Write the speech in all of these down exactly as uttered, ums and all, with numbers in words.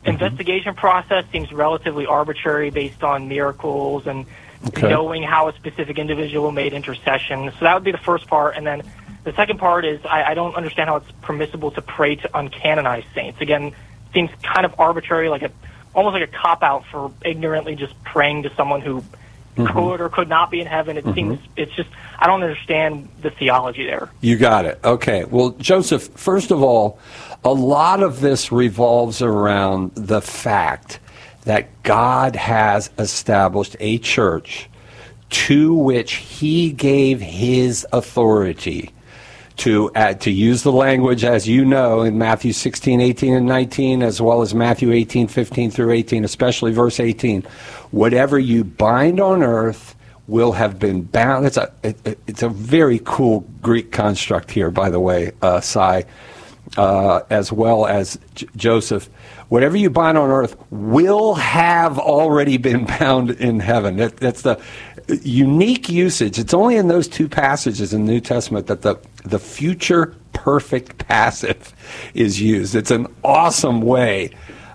investigation process seems relatively arbitrary based on miracles and okay. knowing how a specific individual made intercession. So that would be the first part. And then the second part is I, I don't understand how it's permissible to pray to uncanonized saints. Again, seems kind of arbitrary, like a almost like a cop-out for ignorantly just praying to someone who mm-hmm. could or could not be in heaven. It mm-hmm. seems, it's just, I don't understand the theology there. You got it. Okay. Well, Joseph, first of all, a lot of this revolves around the fact that God has established a church to which he gave his authority to uh, to use the language, as you know, in Matthew sixteen, eighteen, and nineteen, as well as Matthew eighteen, fifteen through eighteen, especially verse eighteen. Whatever you bind on earth will have been bound. It's a, it, it's a very cool Greek construct here, by the way, uh, Sai, uh, as well as J- Joseph. Whatever you bind on earth will have already been bound in heaven. That, that's the unique usage. It's only in those two passages in the New Testament that the, the future perfect passive is used. It's an awesome way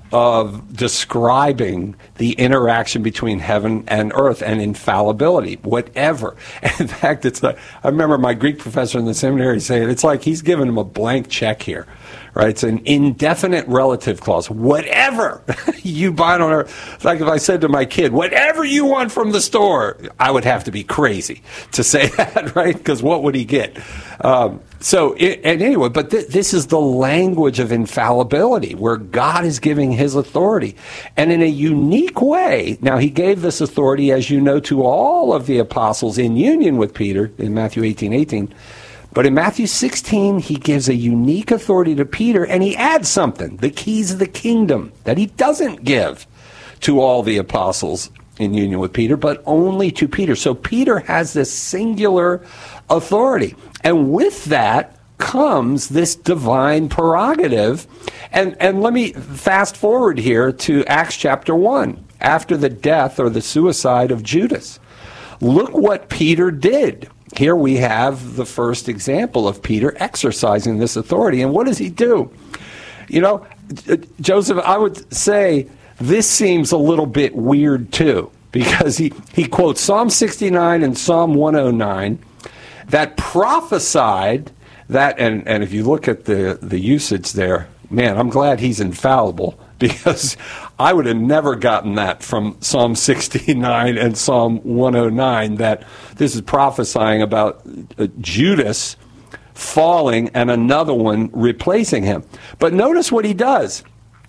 of describing the interaction between heaven and earth and infallibility, whatever. In fact, it's a, I remember my Greek professor in the seminary saying it's like he's giving him a blank check here, right? It's an indefinite relative clause. Whatever you bind on earth. It's like if I said to my kid, whatever you want from the store, I would have to be crazy to say that, right? Because what would he get? Um, So, it, and anyway, but th- this is the language of infallibility, where God is giving his authority. And in a unique way, now he gave this authority, as you know, to all of the apostles in union with Peter in Matthew eighteen, eighteen. But in Matthew sixteen, he gives a unique authority to Peter, and he adds something, the keys of the kingdom, that he doesn't give to all the apostles in union with Peter, but only to Peter. So Peter has this singular authority. And with that comes this divine prerogative. And, and let me fast forward here to Acts chapter one, after the death or the suicide of Judas. Look what Peter did. Here we have the first example of Peter exercising this authority. And what does he do? You know, Joseph, I would say this seems a little bit weird too, because he, he quotes Psalm sixty-nine and Psalm one oh nine that prophesied that, and, and if you look at the, the usage there, man, I'm glad he's infallible, because I would have never gotten that from Psalm sixty-nine and Psalm one oh nine, that this is prophesying about uh, Judas falling and another one replacing him. But notice what he does.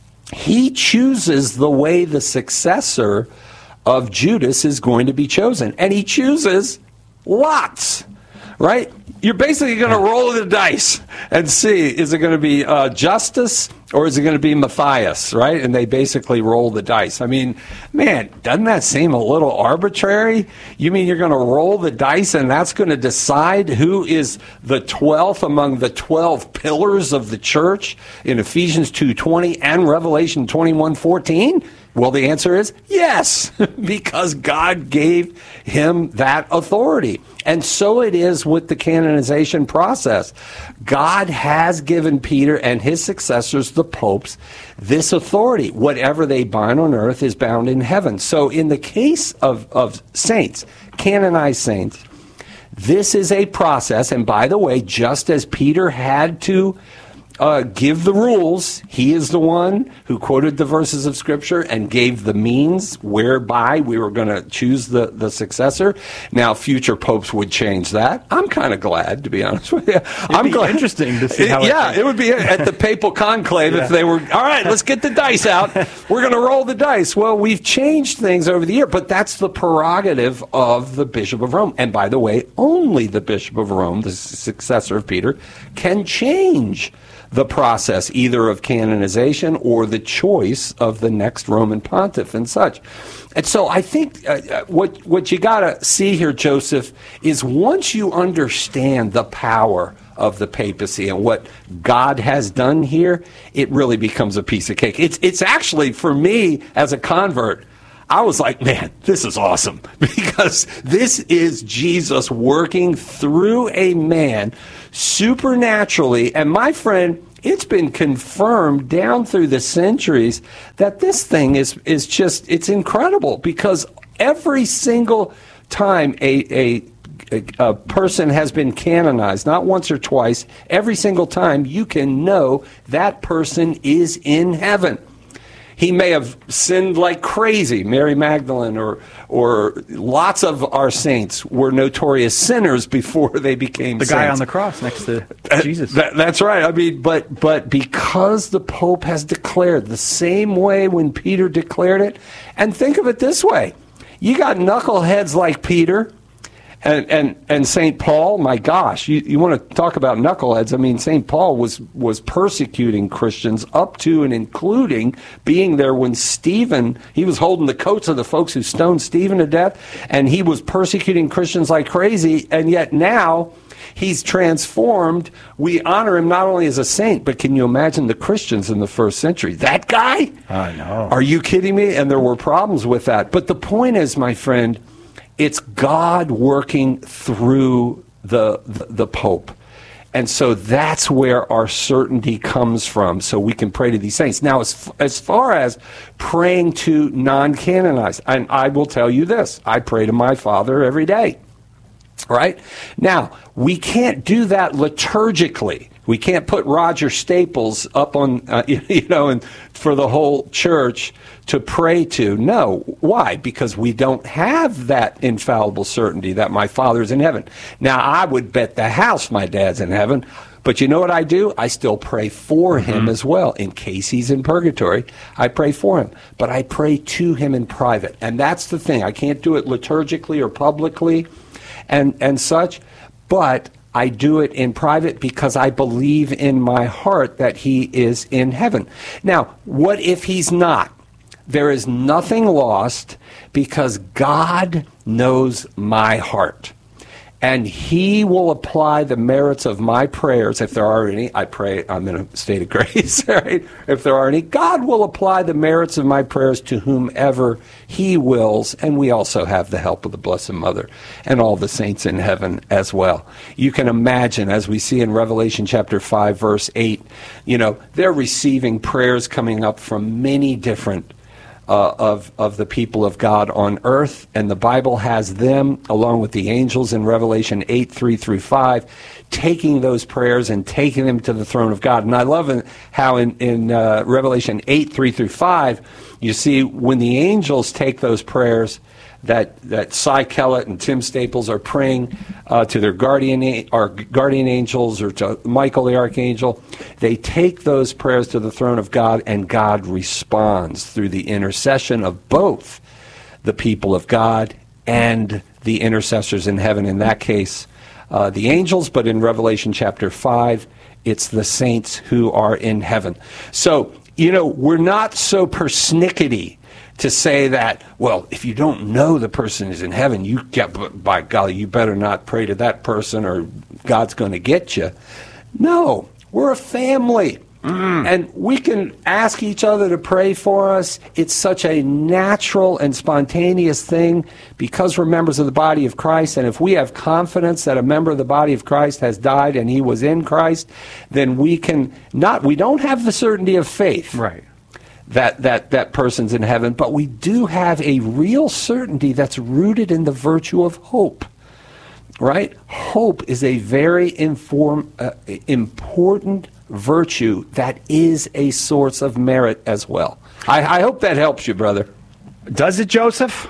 He chooses the way the successor of Judas is going to be chosen. And he chooses lots, right? You're basically going to roll the dice and see, is it going to be uh, Justus or is it going to be Matthias, right? And they basically roll the dice. I mean, man, doesn't that seem a little arbitrary? You mean you're going to roll the dice and that's going to decide who is the twelfth among the twelve pillars of the church in Ephesians two twenty and Revelation twenty-one fourteen? Well, the answer is yes, because God gave him that authority. And so it is with the canonization process. God has given Peter and his successors, the popes, this authority. Whatever they bind on earth is bound in heaven. So in the case of, of saints, canonized saints, this is a process. And by the way, just as Peter had to Uh, give the rules, he is the one who quoted the verses of Scripture and gave the means whereby we were going to choose the, the successor. Now, future popes would change that. I'm kind of glad, to be honest with you. It'd I'm be glad. Interesting to see how it, it Yeah, it would be at the papal conclave yeah. if they were, all right, let's get the dice out. We're going to roll the dice. Well, we've changed things over the year, but that's the prerogative of the Bishop of Rome. And by the way, only the Bishop of Rome, the successor of Peter, can change the process either of canonization or the choice of the next Roman pontiff and such. And so I think uh, what what you got to see here, Joseph, is once you understand the power of the papacy and what God has done here, it really becomes a piece of cake. It's it's actually, for me as a convert, I was like, man, this is awesome, because this is Jesus working through a man supernaturally. And my friend, It's been confirmed down through the centuries that this thing is, is just, it's incredible, because every single time a, a, a, a person has been canonized, not once or twice, every single time you can know that person is in heaven. He may have sinned like crazy. Mary Magdalene or or lots of our saints were notorious sinners before they became the saints. guy on the cross next to Jesus. That, that's right. I mean, but but because the Pope has declared the same way when Peter declared it, and think of it this way: you got knuckleheads like Peter. And, and and Saint Paul, my gosh, you, you want to talk about knuckleheads. I mean, Saint Paul was, was persecuting Christians up to and including being there when Stephen, he was holding the coats of the folks who stoned Stephen to death, and he was persecuting Christians like crazy, and yet now he's transformed. We honor him not only as a saint, but can you imagine the Christians in the first century? That guy? I know. Are you kidding me? And there were problems with that. But the point is, my friend, it's God working through the, the the Pope. And so that's where our certainty comes from, so we can pray to these saints. Now, as, as far as praying to non-canonized, and I will tell you this, I pray to my Father every day. Right? Now, we can't do that liturgically. We can't put Roger Staples up on, uh, you know, and for the whole church to pray to. No. Why? Because we don't have that infallible certainty that my Father's in heaven. Now, I would bet the house my dad's in heaven, but you know what I do? I still pray for him mm-hmm. as well. In case he's in purgatory, I pray for him. But I pray to him in private. And that's the thing. I can't do it liturgically or publicly and, and such, but I do it in private because I believe in my heart that he is in heaven. Now, what if he's not? There is nothing lost because God knows my heart. And he will apply the merits of my prayers, if there are any. I pray I'm in a state of grace, right? If there are any, God will apply the merits of my prayers to whomever he wills. And we also have the help of the Blessed Mother and all the saints in heaven as well. You can imagine, as we see in Revelation chapter five, verse eight, you know, they're receiving prayers coming up from many different Uh, of, of the people of God on earth, and the Bible has them, along with the angels in Revelation eight, three through five, taking those prayers and taking them to the throne of God. And I love how in, in uh, Revelation eight, three through five, you see when the angels take those prayers, that that Cy Kellett and Tim Staples are praying uh, to their guardian or guardian angels or to Michael the Archangel. They take those prayers to the throne of God, and God responds through the intercession of both the people of God and the intercessors in heaven. In that case, uh, the angels, but in Revelation chapter five, it's the saints who are in heaven. So, you know, we're not so persnickety to say that, well, if you don't know the person is in heaven, you get, by golly, you better not pray to that person or God's going to get you. No, we're a family. Mm. And we can ask each other to pray for us. It's such a natural and spontaneous thing because we're members of the body of Christ. And if we have confidence that a member of the body of Christ has died and he was in Christ, then we can not, we don't have the certainty of faith. Right. That, that that person's in heaven, but we do have a real certainty that's rooted in the virtue of hope, right? Hope is a very inform, uh, important virtue that is a source of merit as well. I, I hope that helps you, brother. Does it, Joseph?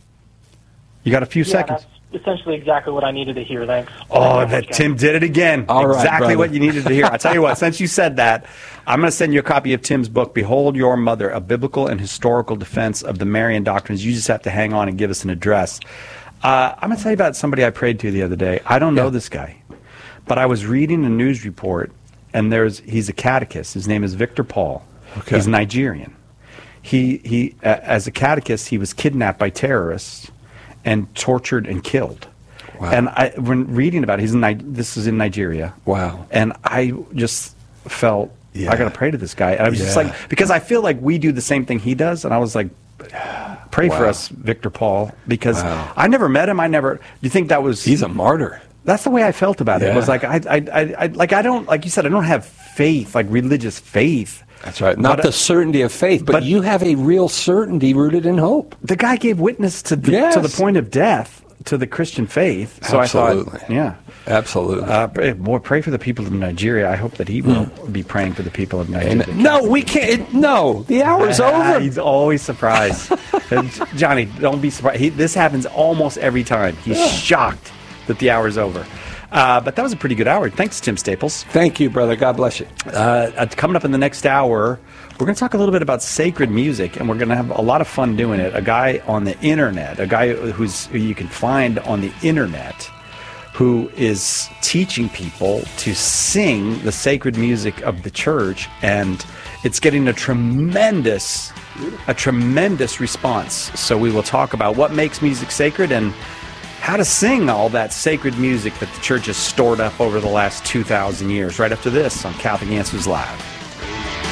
You got a few yeah, seconds. That's essentially exactly what I needed to hear. Thanks. Oh, that Tim did it again. All exactly right, what you needed to hear. I'll tell you what, since you said that, I'm going to send you a copy of Tim's book, Behold Your Mother, A Biblical and Historical Defense of the Marian Doctrines. You just have to hang on and give us an address. Uh, I'm going to tell you about somebody I prayed to the other day. I don't know yeah. this guy, but I was reading a news report, and there's he's a catechist. His name is Victor Paul. Okay. He's Nigerian. He, he uh, as a catechist, he was kidnapped by terrorists and tortured and killed. Wow. And I, when reading about it, he's in, this is in Nigeria. Wow. And I just felt, yeah. I got to pray to this guy. And I was yeah. just like, because I feel like we do the same thing he does. And I was like, pray wow. for us, Victor Paul, because wow. I never met him. I never, do you think that was... He's a martyr. That's the way I felt about yeah. it. It was like, I, I, I, I, like, I don't, like you said, I don't have faith, like religious faith. That's right. Not but, the certainty of faith, but, but you have a real certainty rooted in hope. The guy gave witness to the, yes. to the point of death to the Christian faith. So Absolutely. I thought, yeah. Absolutely. Uh, pray, boy, pray for the people of Nigeria. I hope that he will mm. be praying for the people of Nigeria. Amen. No, we can't. It, no, the hour's uh, over. He's always surprised. Johnny, don't be surprised. He, this happens almost every time. He's yeah. shocked that the hour's over. Uh, but that was a pretty good hour. Thanks, Tim Staples. Thank you, brother. God bless you. Uh, coming up in the next hour, we're going to talk a little bit about sacred music, and we're going to have a lot of fun doing it. A guy on the internet, a guy who's who you can find on the internet, who is teaching people to sing the sacred music of the church, and it's getting a tremendous, a tremendous response. So we will talk about what makes music sacred and how to sing all that sacred music that the church has stored up over the last two thousand years, right after this on Catholic Answers Live.